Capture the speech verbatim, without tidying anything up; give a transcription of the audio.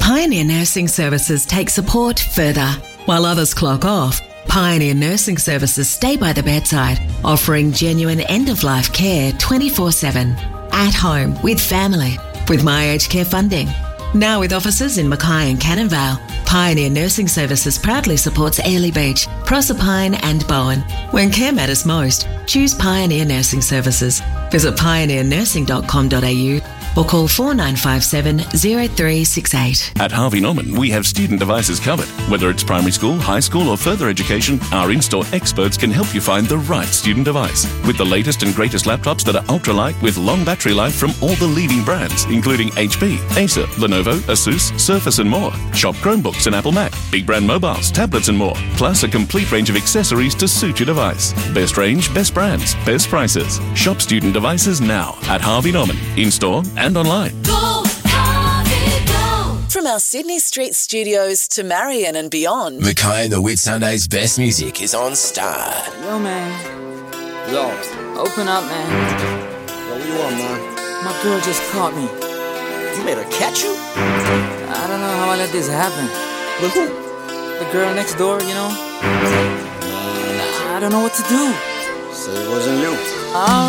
Pioneer Nursing Services take support further. While others clock off, Pioneer Nursing Services stay by the bedside, offering genuine end-of-life care twenty-four seven. At home, with family, with My Aged Care funding. Now with offices in Mackay and Cannon Vale, Pioneer Nursing Services proudly supports Airlie Beach, Proserpine and Bowen. When care matters most, choose Pioneer Nursing Services. Visit pioneer nursing dot com dot a u or call four nine five seven, zero three six eight. At Harvey Norman, we have student devices covered. Whether it's primary school, high school or further education, our in-store experts can help you find the right student device. With the latest and greatest laptops that are ultralight with long battery life from all the leading brands, including H P, Acer, Lenovo, Asus, Surface and more. Shop Chromebooks and Apple Mac, big brand mobiles, tablets and more. Plus a complete range of accessories to suit your device. Best range, best brands, best prices. Shop student devices now at Harvey Norman, in-store and online. Go, Harvey, go. From our Sydney Street studios to Marion and beyond, Mackay and the Whitsundays' best music is on Star. Yo, man. Yo. Open up, man. Yo, what you want, man? My girl just caught me. You made her catch you? I don't know how I let this happen. With who? The girl next door, you know? I don't know what to do. So it wasn't you. Oh.